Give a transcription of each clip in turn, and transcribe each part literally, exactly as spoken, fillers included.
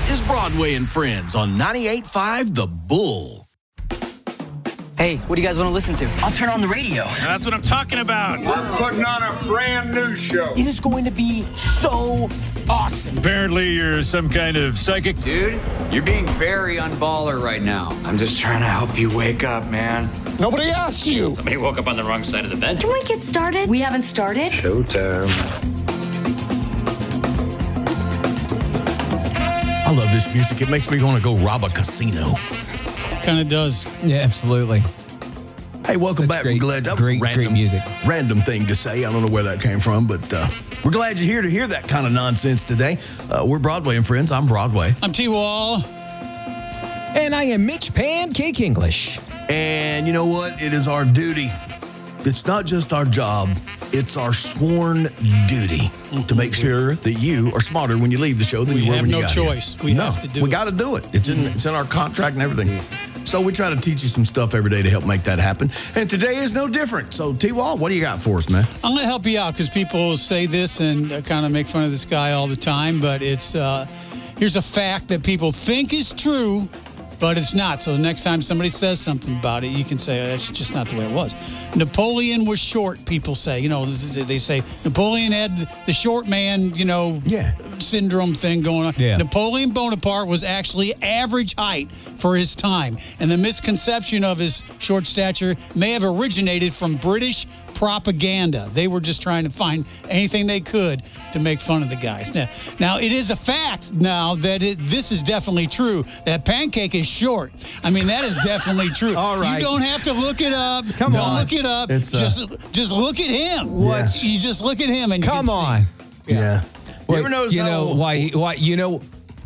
is Broadway and Friends on ninety-eight point five The Bull. Hey, what do you guys want to listen to? I'll turn on the radio. That's what I'm talking about. We're putting on a brand new show. It is going to be so awesome. Apparently you're some kind of psychic. Dude, you're being very unballer right now. I'm just trying to help you wake up, man. Nobody asked you. Somebody woke up on the wrong side of the bed. Can we get started? We haven't started. Showtime. I love this music. It makes me want to go rob a casino. Kind of does. Yeah, absolutely. Hey, welcome Such back. Great, We're glad that great, was a random, great music. random thing to say. I don't know where that came from, but uh, we're glad you're here to hear that kind of nonsense today. Uh, we're Broadway and Friends. I'm Broadway. I'm T-Wall. And I am Mitch Pancake English. And you know what? It is our duty. It's not just our job. It's our sworn duty mm-hmm. to make sure that you are smarter when you leave the show than we you were when you no got choice. here. We no, have to do we it. got to do it. It's in, mm-hmm. it's in our contract and everything. So we try to teach you some stuff every day to help make that happen. And today is no different. So, T-Wall, what do you got for us, man? I'm going to help you out because people say this and uh, kind of make fun of this guy all the time. But it's uh, here's a fact that people think is true, but it's not. So the next time somebody says something about it, you can say, oh, that's just not the way it was. Napoleon was short, people say. You know, they say Napoleon had the short man, you know, yeah. syndrome thing going on. Yeah. Napoleon Bonaparte was actually average height for his time. And the misconception of his short stature may have originated from British propaganda. They were just trying to find anything they could to make fun of the guys. Now, now it is a fact now that it, this is definitely true, that Pancake is short. I mean, that is definitely true. All right. You don't have to look it up. Come don't on. look it up. It's, uh, just, just look at him. Yes. You just look at him and you Come can on. see. Yeah. yeah. Wait, you ever notice you how, know why? Why you know?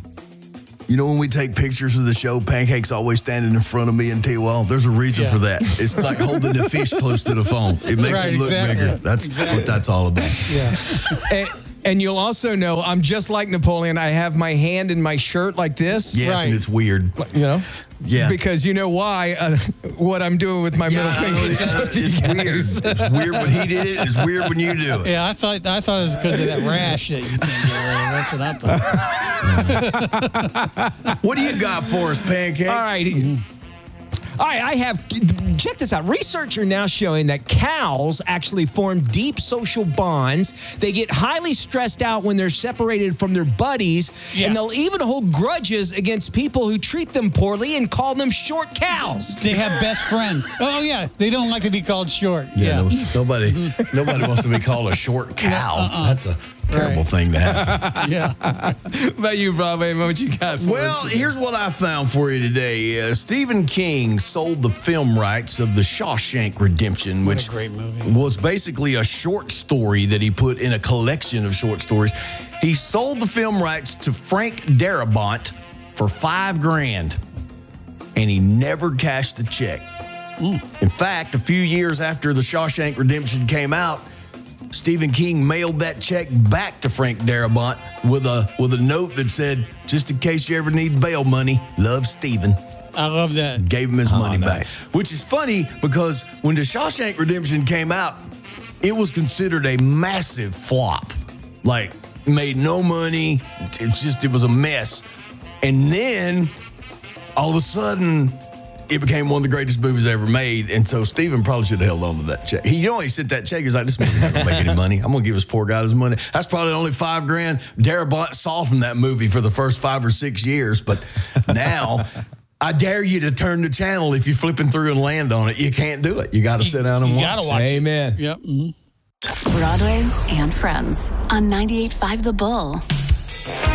You know when we take pictures of the show, Pancake's always standing in front of me and T-Wall? There's a reason Yeah. for that. It's like holding the fish close to the phone. It makes Right, it look exactly. bigger. That's Exactly. what that's all about. Yeah. and, and you'll also know I'm just like Napoleon. I have my hand in my shirt like this. Yes, Right. and it's weird. You know. Yeah. Because you know why? Uh, what I'm doing with my Yeah, middle I know, finger. it's, it's weird. It's weird when he did it. It's weird when you do it. Yeah, I thought I thought it was because of that rash that you can't get rid of. That's what I thought. What do you got for us, Pancake? All right. All right, I have, check this out. Research are now showing that cows actually form deep social bonds. They get highly stressed out when they're separated from their buddies, Yeah. and they'll even hold grudges against people who treat them poorly and call them short cows. They have best friend. Oh yeah, they don't like to be called short. Yeah, Yeah. no, nobody nobody wants to be called a short cow. Uh-uh. That's a terrible Right. thing to happen. Yeah. What about you, Broadway? What you got for Well, us? here's what I found for you today. Uh, Stephen King sold the film rights of The Shawshank Redemption, What which a great movie. was basically a short story that he put in a collection of short stories. He sold the film rights to Frank Darabont for five grand, and he never cashed the check. Mm. In fact, a few years after The Shawshank Redemption came out, Stephen King mailed that check back to Frank Darabont with a with a note that said, "Just in case you ever need bail money, love, Stephen." I love that. Gave him his Oh, money back. nice. Which is funny because when The Shawshank Redemption came out, it was considered a massive flop. Like, made no money. It's just, it was a mess. And then, all of a sudden, it became one of the greatest movies ever made. And so Stephen probably should have held on to that check. He only sent that check. He's like, this movie's not going to make any money. I'm going to give this poor guy his money. That's probably only five grand Darabont saw from that movie for the first five or six years. But now, I dare you to turn the channel if you're flipping through and land on it. You can't do it. You got to sit down and You watch. gotta watch Amen. it. Yep. Mm-hmm. Broadway and Friends on ninety-eight point five The Bull.